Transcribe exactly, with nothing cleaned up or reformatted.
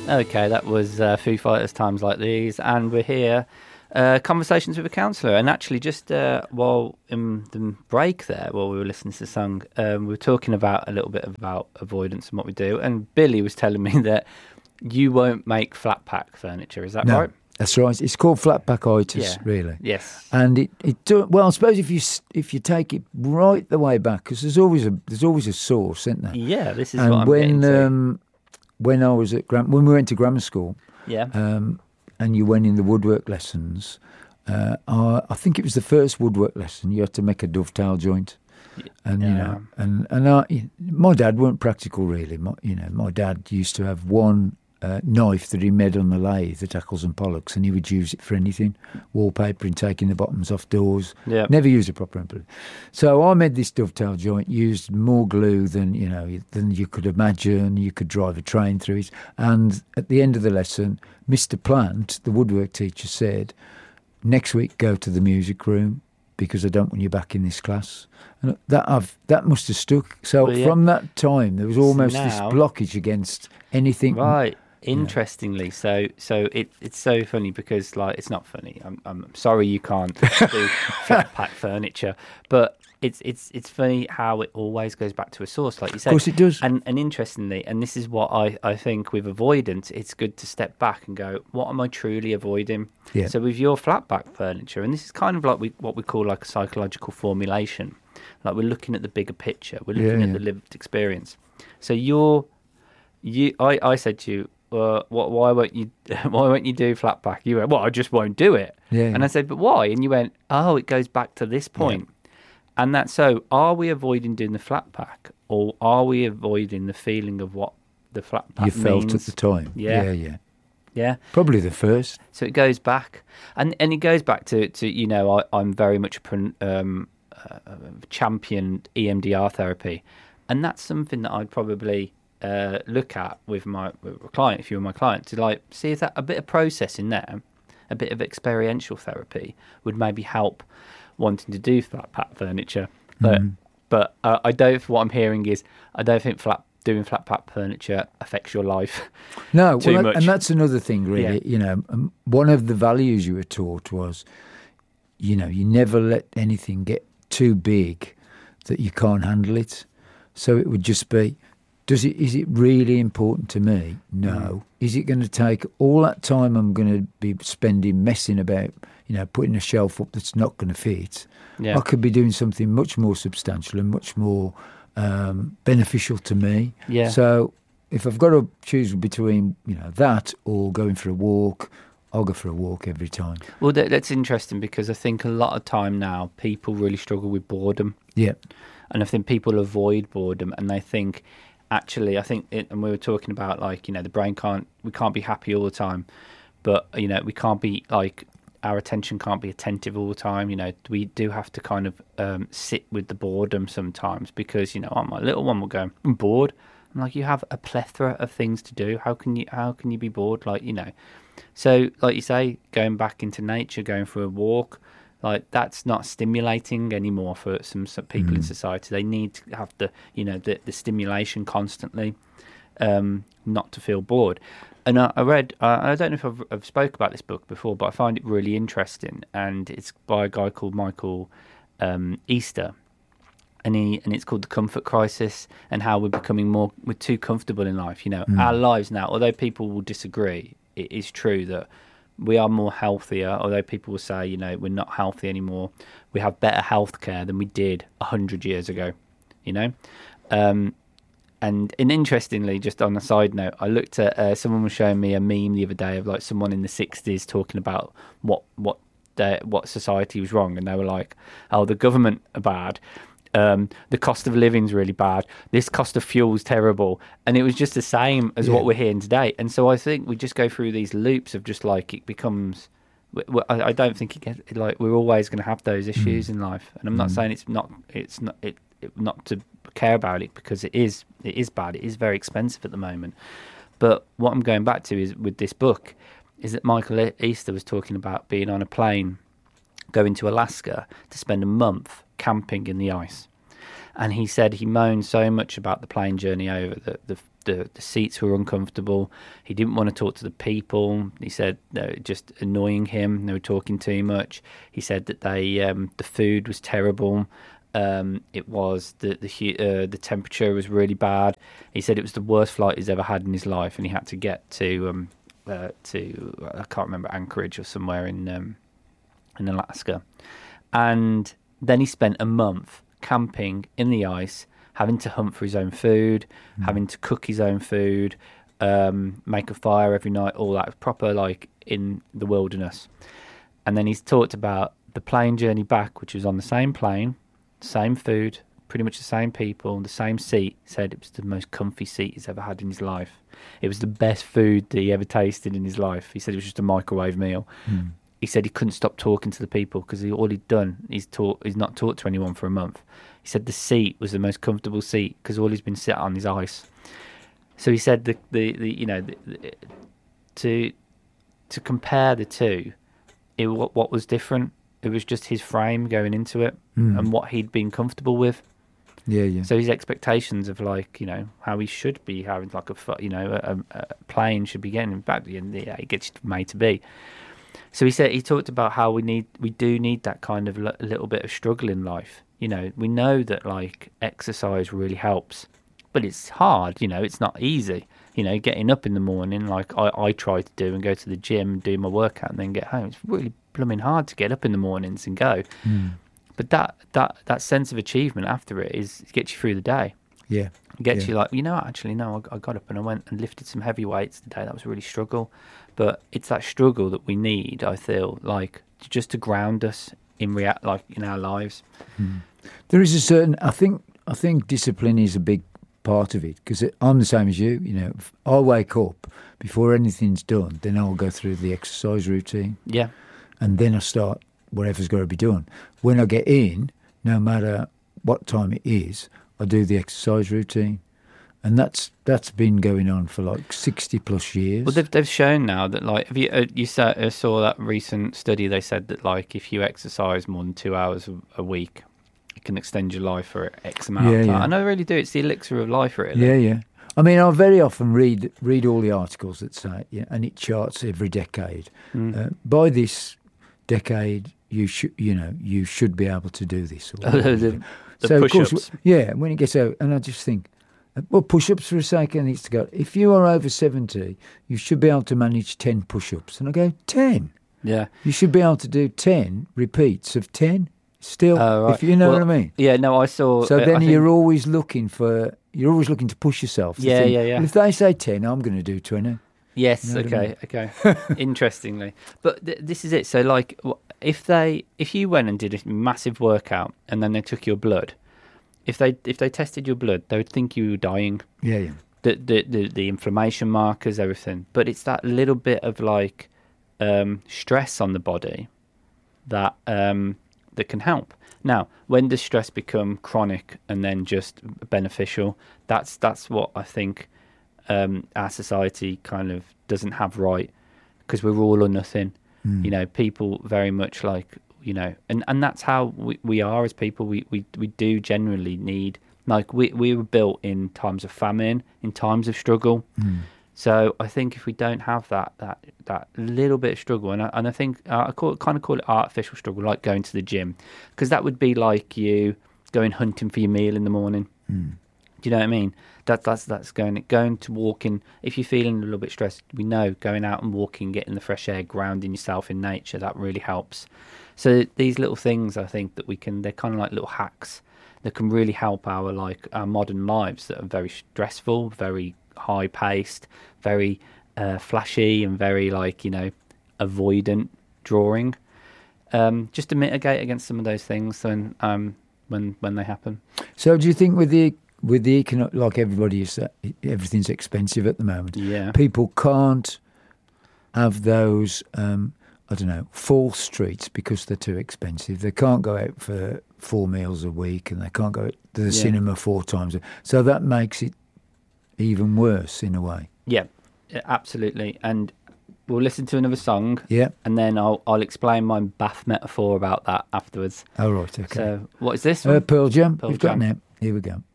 Okay, that was uh, Foo Fighters, Times Like These, and we're here, uh, Conversations with a Counsellor. And actually, just uh, while in the break there, while we were listening to the song, um, we were talking about a little bit about avoidance and what we do. And Billy was telling me that you won't make flat pack furniture. Is that no, right? That's right. It's called flat packitis, Yeah. really. Yes. And it, it do, well, I suppose if you s- if you take it right the way back, because there's always a there's always a source, isn't there? Yeah, this is and what I'm when getting to. um, when I was at gram- when we went to grammar school, Yeah. um, and you went in the woodwork lessons, uh, I, I think it was the first woodwork lesson. You had to make a dovetail joint, and you Yeah. know, and and I, my dad weren't practical really. My, you know, my dad used to have one uh, knife that he made on the lathe at Eccles and Pollocks, and he would use it for anything, wallpapering, taking the bottoms off doors. Yeah. Never used a proper implement. So I made this dovetail joint, used more glue than you know than you could imagine. You could drive a train through it. And at the end of the lesson, Mister Plant, the woodwork teacher, said, "Next week, go to the music room because I don't want you back in this class." And that I've that must have stuck. So Well, yeah. from that time, there was almost this now- blockage against anything. Right. Interestingly, so so it it's so funny because like it's not funny. I'm I'm sorry you can't do flat pack furniture, but it's it's it's funny how it always goes back to a source, like you said. Of course it does. And and interestingly, and this is what I I think with avoidance, it's good to step back and go, what am I truly avoiding? Yeah. So with your flat pack furniture, and this is kind of like we what we call like a psychological formulation, like we're looking at the bigger picture, we're looking Yeah, at yeah. the lived experience. So you're you I I said to you. Uh, what? Why won't you? Why won't you do flat pack? You went, well, I just won't do it. Yeah, And yeah. I said, but why? And you went, oh, it goes back to this point. And that's so. Are we avoiding doing the flat pack, or are we avoiding the feeling of what the flat pack You felt means? at the time. Yeah. yeah, yeah. Yeah. Probably the first. So it goes back, and and it goes back to, to you know, I, I'm very much a pron- um, uh, champion E M D R therapy, and that's something that I'd probably uh, look at with my with a client, if you were my client, to like see if that a bit of process in there, a bit of experiential therapy would maybe help wanting to do flat pack furniture. But Mhm. but uh, I don't. What I'm hearing is I don't think flat doing flat pack furniture affects your life. No, too well, much. and that's another thing, really. Yeah. You know, um, one of the values you were taught was, you know, you never let anything get too big that you can't handle it. So it would just be, does it? Is it really important to me? No. Mm. Is it going to take all that time I'm going to be spending messing about, you know, putting a shelf up that's not going to fit? Yeah. I could be doing something much more substantial and much more um, beneficial to me. Yeah. So if I've got to choose between, you know, that or going for a walk, I'll go for a walk every time. Well, that, that's interesting because I think a lot of time now people really struggle with boredom, Yeah. and I think people avoid boredom, and they think, actually, I think, it, and we were talking about like you know the brain can't we can't be happy all the time, but you know we can't be like our attention can't be attentive all the time. You know we do have to kind of um, sit with the boredom sometimes because you know oh, my little one will go, I'm bored. I'm like, you have a plethora of things to do. How can you how can you be bored? Like you know. So, like you say, going back into nature, going for a walk, like that's not stimulating anymore for some, some people in society. They need to have the, you know, the, the stimulation constantly, um, not to feel bored. And I, I read, uh, I don't know if I've, I've spoke about this book before, but I find it really interesting. And it's by a guy called Michael um, Easter. And he and it's called The Comfort Crisis, and how we're becoming more, we're too comfortable in life. You know, our lives now, although people will disagree, it is true that we are more healthier, although people will say, you know, we're not healthy anymore. We have better health care than we did one hundred years ago, you know. Um, and, and interestingly, just on a side note, I looked at, uh, someone was showing me a meme the other day of like someone in the sixties talking about what, what, the, what society was wrong. And they were like, oh, the government are bad. Um, the cost of living's really bad. This cost of fuel's terrible, and it was just the same as Yeah. what we're hearing today. And so I think we just go through these loops of just like it becomes. w- w- I I don't think it gets like we're always going to have those issues in life, and I'm not saying it's not. It's not it, it not to care about it because it is. It is bad. It is very expensive at the moment. But what I'm going back to is with this book, is that Michael E- Easter was talking about being on a plane, going to Alaska to spend a month camping in the ice. And he said he moaned so much about the plane journey over, the, the the, the seats were uncomfortable. He didn't want to talk to the people. He said they were just annoying him. They were talking too much. He said that they um, the food was terrible. Um, it was the the uh, the temperature was really bad. He said it was the worst flight he's ever had in his life, and he had to get to um, uh, to I can't remember, Anchorage or somewhere in um, in Alaska. And then he spent a month camping in the ice, having to hunt for his own food, mm. having to cook his own food, um, make a fire every night, all that proper, like, in the wilderness. And then he's talked about the plane journey back, which was on the same plane, same food, pretty much the same people, the same seat. He said it was the most comfy seat he's ever had in his life. It was the best food that he ever tasted in his life. He said it was just a microwave meal. Mm. He said he couldn't stop talking to the people because he, all he'd done, he's taught, he's not talked to anyone for a month. He said the seat was the most comfortable seat because all he's been sat on is ice. So he said the the, the you know the, the, to to compare the two, it what, what was different? It was just his frame going into it mm. and what he'd been comfortable with. Yeah, yeah. So his expectations of, like, you know, how he should be having, like, a you know a, a plane should be getting. In fact, yeah, it gets made to be. So he said he talked about how we need we do need that kind of l- little bit of struggle in life. You know, we know that, like, exercise really helps, but it's hard. You know, it's not easy. You know, getting up in the morning, like I, I try to do, and go to the gym, do my workout, and then get home. It's really blooming hard to get up in the mornings and go. Mm. But that, that that sense of achievement after it is it gets you through the day. Yeah, it gets yeah. you like, you know, actually, no, I, I got up and I went and lifted some heavy weights today. That was a really struggle. But it's that struggle that we need, I feel, like, just to ground us in rea- like in our lives. Mm. There is a certain, I think, I think discipline is a big part of it, because I'm the same as you. You know, I wake up before anything's done, then I'll go through the exercise routine. Yeah, and then I start whatever's got to be done. When I get in, no matter what time it is, I do the exercise routine. And that's that's been going on for like sixty plus years. Well, they've they've shown now that, like, have you uh, you saw, uh, saw that recent study? They said that, like, if you exercise more than two hours a, a week, it can extend your life for X amount yeah, of time. Yeah. And I really do. It's the elixir of life, really. Yeah, yeah. I mean, I very often read read all the articles that say, yeah, and it charts every decade. Mm. Uh, by this decade, you should, you know, you should be able to do this. Or the the so, push-ups. Of course, yeah, when it gets out, and I just think, well, push-ups for a second needs to go. If you are over seventy, you should be able to manage ten push-ups. And I go, ten? Yeah. You should be able to do ten repeats of ten still, uh, right. if you know well, what I mean. Yeah, no, I saw... So uh, then I you're think, always looking for, you're always looking to push yourself. To yeah, think, yeah, yeah. Well, if they say ten, I'm going to do twenty. Yes, you know okay, I mean? okay. Interestingly. But th- this is it. So, like, if they, if you went and did a massive workout and then they took your blood, If they if they tested your blood, they would think you were dying. Yeah, yeah. The the the, the inflammation markers, everything. But it's that little bit of, like, um, stress on the body that um, that can help. Now, when does stress become chronic and then just beneficial? That's that's what I think um, our society kind of doesn't have right, because we're all or nothing. Mm. You know, people very much like. You know, and, and that's how we, we are as people. We, we we do generally need, like, we, we were built in times of famine, in times of struggle. Mm. So I think if we don't have that that, that little bit of struggle, and I, and I think uh, I call, kind of call it artificial struggle, like going to the gym, because that would be like you going hunting for your meal in the morning. Mm. Do you know what I mean? That, that's that's going going to walking. If you're feeling a little bit stressed, we know going out and walking, getting the fresh air, grounding yourself in nature, that really helps. So these little things, I think that we can, they're kind of like little hacks that can really help our, like, our modern lives that are very stressful, very high paced, very uh, flashy, and very, like, you know, avoidant drawing. Um, just to mitigate against some of those things when um, when when they happen. So do you think with the with the economic, like everybody is, uh, everything's expensive at the moment. Yeah. People can't have those. Um, I don't know, false streets because they're too expensive. They can't go out for four meals a week, and they can't go to the yeah. cinema four times. A, so that makes it even worse in a way. Yeah, absolutely. And we'll listen to another song. Yeah. And then I'll I'll explain my bath metaphor about that afterwards. Oh, right, okay. So what is this Uh, Pearl Jam. Pearl We've Jam. got now. Here we go.